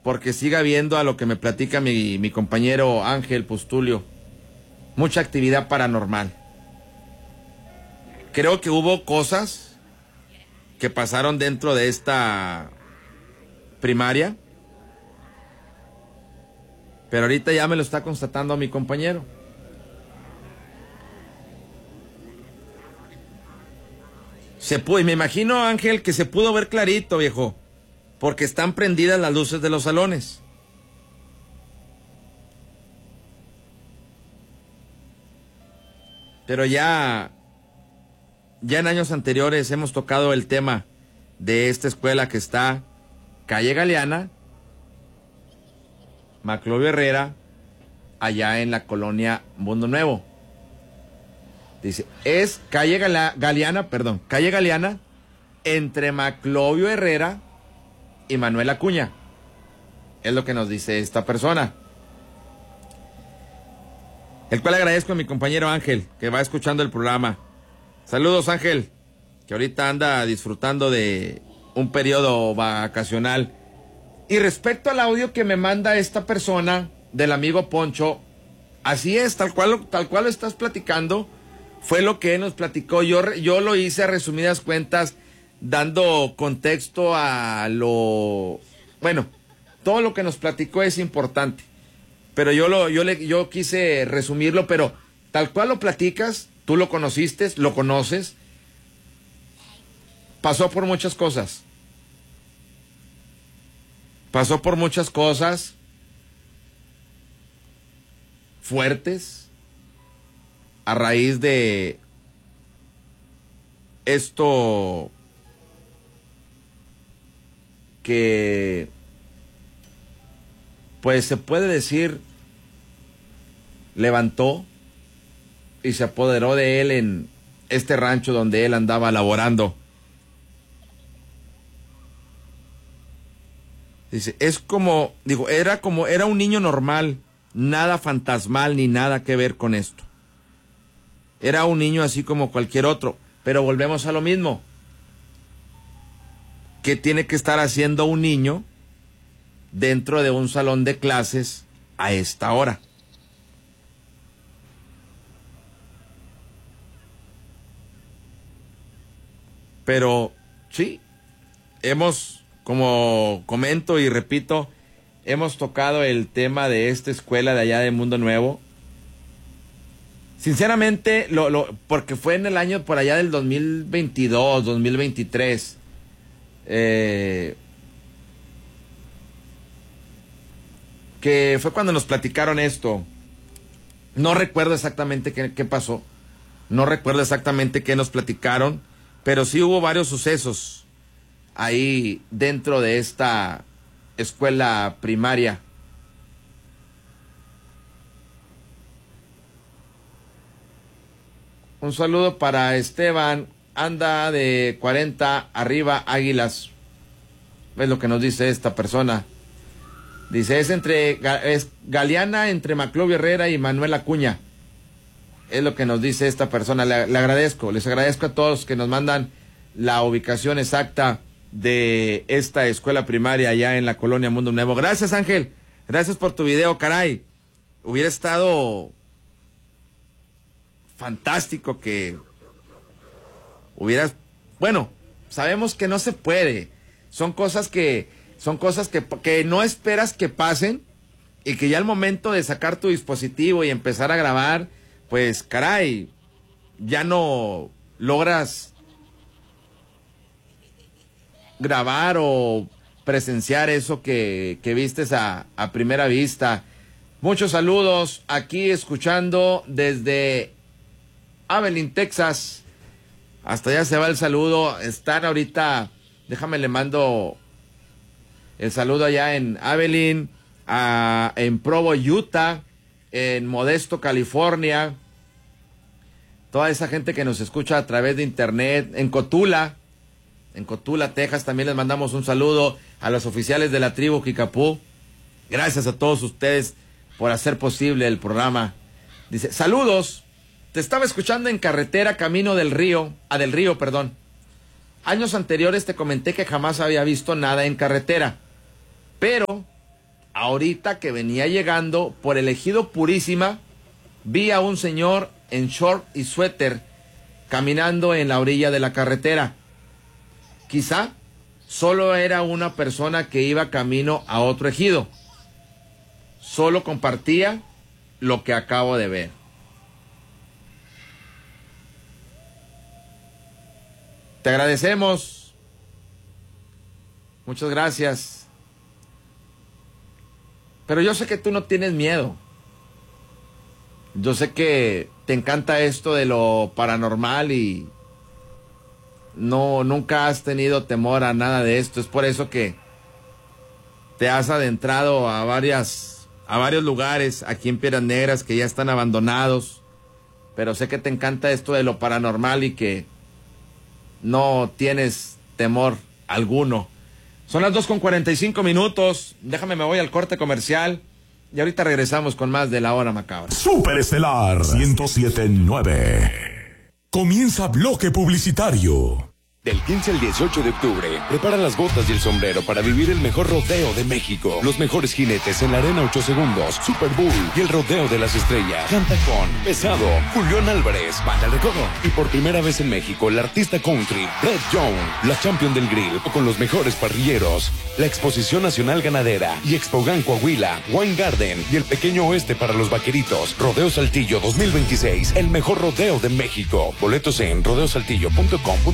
porque siga habiendo, a lo que me platica mi compañero Ángel Pustulio, mucha actividad paranormal. Creo que hubo cosas que pasaron dentro de esta primaria, pero ahorita ya me lo está constatando mi compañero. Y me imagino, Ángel, que se pudo ver clarito, viejo, porque están prendidas las luces de los salones. Pero ya en años anteriores hemos tocado el tema de esta escuela que está calle Galeana, Maclovio Herrera, allá en la colonia Mundo Nuevo. Dice, es calle Galeana, entre Maclovio Herrera y Manuel Acuña. Es lo que nos dice esta persona. El cual agradezco a mi compañero Ángel, que va escuchando el programa. Saludos, Ángel, que ahorita anda disfrutando de un periodo vacacional. Y respecto al audio que me manda esta persona, del amigo Poncho, así es, tal cual lo estás platicando, fue lo que él nos platicó. Yo lo hice a resumidas cuentas, dando contexto a lo... Bueno, todo lo que nos platicó es importante, pero yo quise resumirlo, pero tal cual lo platicas, tú lo conociste, lo conoces, pasó por muchas cosas fuertes a raíz de esto que, pues se puede decir, levantó y se apoderó de él en este rancho donde él andaba laborando. Dice, era un niño normal, nada fantasmal ni nada que ver con esto. Era un niño así como cualquier otro, pero volvemos a lo mismo. ¿Qué tiene que estar haciendo un niño dentro de un salón de clases a esta hora? Pero sí, como comento y repito, hemos tocado el tema de esta escuela de allá de Mundo Nuevo. Sinceramente, porque fue en el año por allá del 2022, 2023. Que fue cuando nos platicaron esto. No recuerdo exactamente qué pasó. No recuerdo exactamente qué nos platicaron, pero sí hubo varios sucesos ahí dentro de esta escuela primaria. Un saludo para Esteban, anda de 40 arriba Águilas. Es lo que nos dice esta persona. Dice, es Galeana entre Maclovio Herrera y Manuel Acuña. Es lo que nos dice esta persona. Les agradezco a todos que nos mandan la ubicación exacta de esta escuela primaria allá en la colonia Mundo Nuevo. Gracias, Ángel. Gracias por tu video, caray. Hubiera estado fantástico que bueno, sabemos que no se puede. Son cosas que no esperas que pasen y que ya al momento de sacar tu dispositivo y empezar a grabar, pues caray, ya no logras grabar o presenciar eso que vistes a primera vista. Muchos saludos aquí escuchando desde Abilene, Texas. Hasta allá se va el saludo. Están ahorita, déjame le mando el saludo allá en Abilene, en Provo, Utah, en Modesto, California. Toda esa gente que nos escucha a través de internet, en Cotula, Texas, también les mandamos un saludo a los oficiales de la tribu Kikapú. Gracias a todos ustedes por hacer posible el programa. Dice, saludos, te estaba escuchando en carretera camino del río. Años anteriores te comenté que jamás había visto nada en carretera, pero ahorita que venía llegando por el Ejido Purísima, vi a un señor en short y suéter caminando en la orilla de la carretera. Quizá solo era una persona que iba camino a otro ejido. Solo compartía lo que acabo de ver. Te agradecemos. Muchas gracias. Pero yo sé que tú no tienes miedo. Yo sé que te encanta esto de lo paranormal y nunca has tenido temor a nada de esto. Es por eso que te has adentrado a varios lugares aquí en Piedras Negras que ya están abandonados. Pero sé que te encanta esto de lo paranormal y que no tienes temor alguno. Son las 2:45. Déjame, me voy al corte comercial y ahorita regresamos con más de La Hora Macabra. Super Estelar 107.9. Comienza bloque publicitario. Del 15 al 18 de octubre, prepara las botas y el sombrero para vivir el mejor rodeo de México. Los mejores jinetes en la Arena 8 Segundos, Super Bowl y el Rodeo de las Estrellas. Canta con Pesado, Julián Álvarez, Banda El Recodo. Y por primera vez en México, el artista country, Brett Young, la champion del grill, con los mejores parrilleros. La Exposición Nacional Ganadera y Expogan Coahuila, Wine Garden y el Pequeño Oeste para los Vaqueritos. Rodeo Saltillo 2026, el mejor rodeo de México. Boletos en rodeosaltillo.com.mx.